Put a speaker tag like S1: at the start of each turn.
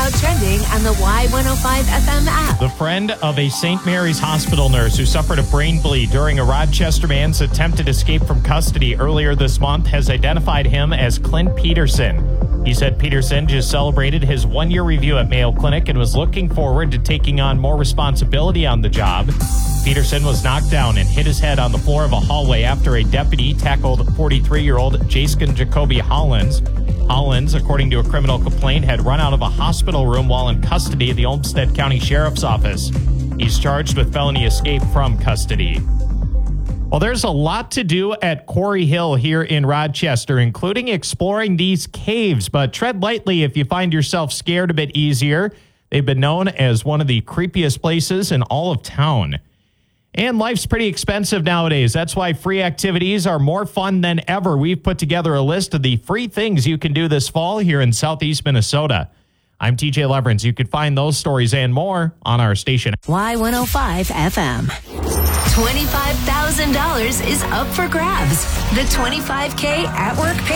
S1: now trending on the Y105 FM app.
S2: The friend of a St. Mary's hospital nurse who suffered a brain bleed during a Rochester man's attempted escape from custody earlier this month has identified him as Clint Peterson. He said Peterson just celebrated his one-year review at Mayo Clinic and was looking forward to taking on more responsibility on the job. Peterson was knocked down and hit his head on the floor of a hallway after a deputy tackled 43-year-old Jaskin Jacoby Hollins. Hollins, according to a criminal complaint, had run out of a hospital room while in custody at the Olmsted County Sheriff's Office. He's charged with felony escape from custody. Well, there's a lot to do at Quarry Hill here in Rochester, including exploring these caves, but tread lightly if you find yourself scared a bit easier. They've been known as one of the creepiest places in all of town. And life's pretty expensive nowadays. That's why free activities are more fun than ever. We've put together a list of the free things you can do this fall here in Southeast Minnesota. I'm TJ Leverins. You can find those stories and more on our station.
S1: Y105 FM. $25,000 is up for grabs. The 25K at Work